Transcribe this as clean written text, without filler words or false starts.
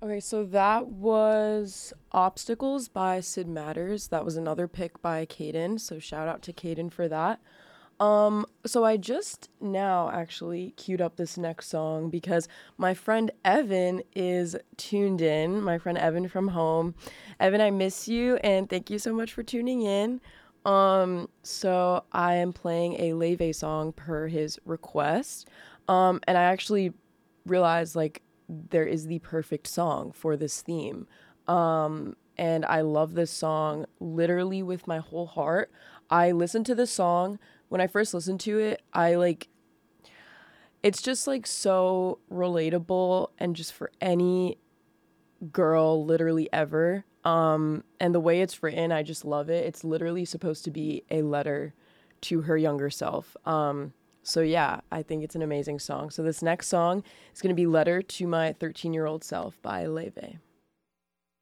Okay, so that was Obstacles by Sid Matters. That was another pick by Caden. So shout out to Caden for that. So I just now actually queued up this next song because my friend Evan is tuned in. My friend Evan from home. Evan, I miss you and thank you so much for tuning in. So I am playing a Leve song per his request. And I actually realized like there is the perfect song for this theme. And I love this song literally with my whole heart. I listened to this song when I first listened to it. It's just like so relatable and just for any girl literally ever. And the way it's written, I just love it. It's literally supposed to be a letter to her younger self. So yeah, I think it's an amazing song. So this next song is going to be Letter to My 13-Year-Old Self by Leve.